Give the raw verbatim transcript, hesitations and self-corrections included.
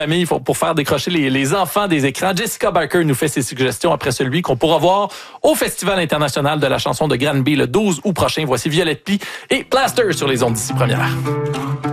famille pour faire décrocher les, les enfants des écrans. Jessica Barker nous fait ses suggestions après celui qu'on pourra voir au Festival international de la chanson de Granby le douze août prochain. Voici Violette Plie et Plaster sur les ondes d'ici première.